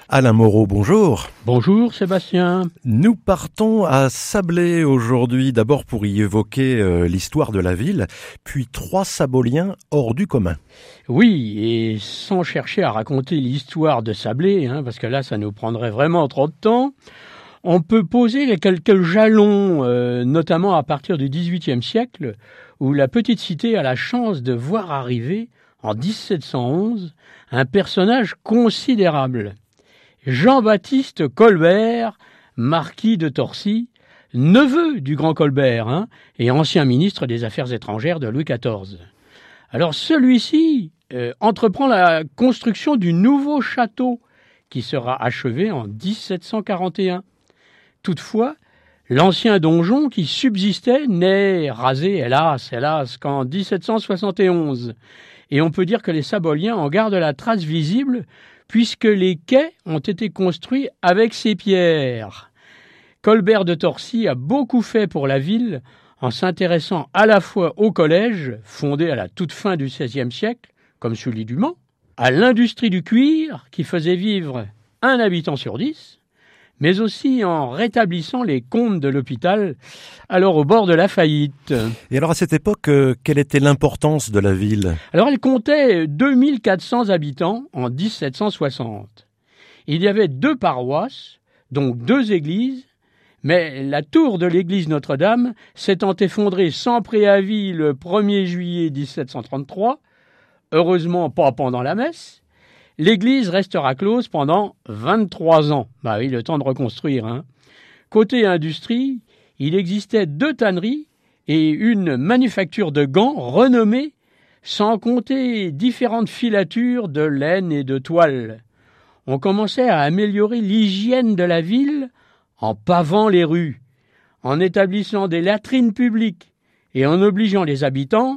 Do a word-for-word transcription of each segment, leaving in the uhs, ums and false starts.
Alain Moreau, bonjour. Bonjour Sébastien. Nous partons à Sablé aujourd'hui, d'abord pour y évoquer euh, l'histoire de la ville, puis trois Saboliens hors du commun. Oui, et sans chercher à raconter l'histoire de Sablé, hein, parce que là ça nous prendrait vraiment trop de temps, on peut poser quelques jalons, euh, notamment à partir du dix-huitième siècle, où la petite cité a la chance de voir arriver, en dix-sept cent onze, un personnage considérable. Jean-Baptiste Colbert, marquis de Torcy, neveu du grand Colbert, hein, et ancien ministre des Affaires étrangères de Louis quatorze. Alors celui-ci euh, entreprend la construction du nouveau château qui sera achevé en dix-sept cent quarante et un. Toutefois, l'ancien donjon qui subsistait n'est rasé, hélas, hélas, qu'en dix-sept cent soixante et onze. Et on peut dire que les Saboliens en gardent la trace visible puisque les quais ont été construits avec ces pierres. Colbert de Torcy a beaucoup fait pour la ville en s'intéressant à la fois au collège, fondé à la toute fin du seizième siècle, comme celui du Mans, à l'industrie du cuir, qui faisait vivre un habitant sur dix, mais aussi en rétablissant les comptes de l'hôpital, alors au bord de la faillite. Et alors à cette époque, euh, quelle était l'importance de la ville ? Alors elle comptait deux mille quatre cents habitants en dix-sept cent soixante. Il y avait deux paroisses, donc deux églises, mais la tour de l'église Notre-Dame s'étant effondrée sans préavis le premier juillet dix-sept cent trente-trois, heureusement pas pendant la messe, l'église restera close pendant vingt-trois ans. Bah oui, le temps de reconstruire, hein. Côté industrie, il existait deux tanneries et une manufacture de gants renommée, sans compter différentes filatures de laine et de toile. On commençait à améliorer l'hygiène de la ville en pavant les rues, en établissant des latrines publiques et en obligeant les habitants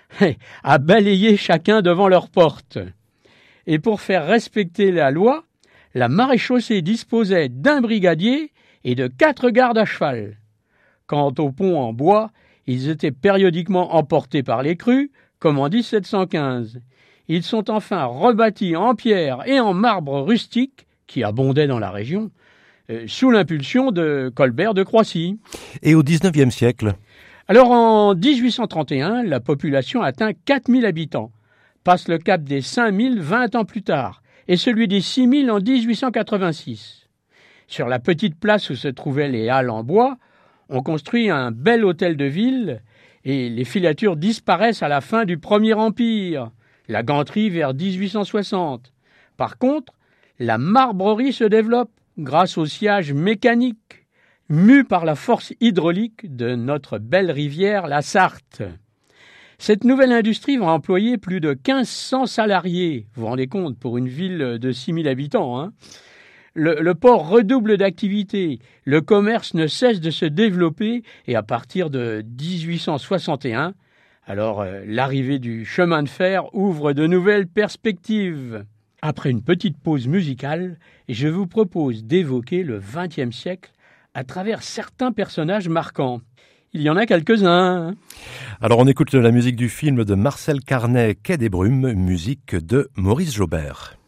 à balayer chacun devant leur porte. Et pour faire respecter la loi, la maréchaussée disposait d'un brigadier et de quatre gardes à cheval. Quant aux ponts en bois, ils étaient périodiquement emportés par les crues, comme en dix-sept cent quinze. Ils sont enfin rebâtis en pierre et en marbre rustique, qui abondait dans la région, euh, sous l'impulsion de Colbert de Croissy. Et au dix-neuvième siècle ? Alors en dix-huit cent trente et un, la population atteint quatre mille habitants, passe le cap des cinq mille vingt ans plus tard, et celui des six mille en dix-huit cent quatre-vingt-six. Sur la petite place où se trouvaient les halles en bois, on construit un bel hôtel de ville, et les filatures disparaissent à la fin du Premier Empire, la ganterie vers dix-huit cent soixante. Par contre, la marbrerie se développe grâce au sciage mécanique, mu par la force hydraulique de notre belle rivière, la Sarthe. Cette nouvelle industrie va employer plus de quinze cents salariés, vous vous rendez compte, pour une ville de six mille habitants, hein. Le, le port redouble d'activité, le commerce ne cesse de se développer et à partir de dix-huit cent soixante et un, alors euh, l'arrivée du chemin de fer ouvre de nouvelles perspectives. Après une petite pause musicale, je vous propose d'évoquer le vingtième siècle à travers certains personnages marquants. Il y en a quelques-uns. Alors on écoute la musique du film de Marcel Carnet, Quai des Brumes, musique de Maurice Jaubert.